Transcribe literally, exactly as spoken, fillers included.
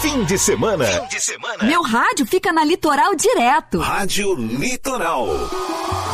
Fim de semana. Fim de semana. Meu rádio fica na Litoral direto. Rádio Litoral.